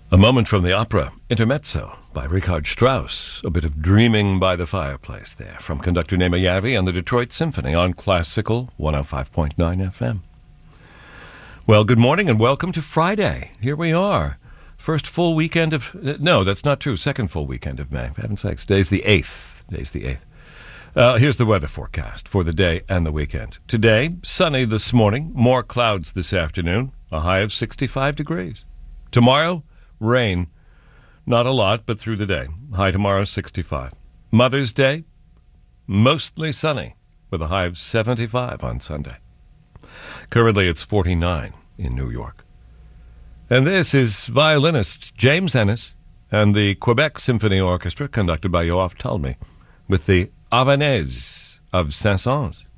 A moment from the opera, Intermezzo, by Richard Strauss. A bit of dreaming by the fireplace there, from conductor Nema Järvi and the Detroit Symphony on Classical 105.9 FM. Well, good morning and welcome to Friday. Here we are. First full weekend of... No, that's not true. Second full weekend of May. For heaven's sakes. Today's the 8th. Here's the weather forecast for the day and the weekend. Today, sunny this morning, more clouds this afternoon, a high of 65 degrees. Tomorrow, rain. Not a lot, but through the day. High tomorrow, 65. Mother's Day, mostly sunny, with a high of 75 on Sunday. Currently, it's 49 in New York. And this is violinist James Ennis and the Quebec Symphony Orchestra, conducted by Yoav Talmy, with the Havanaise of Saint-Saëns.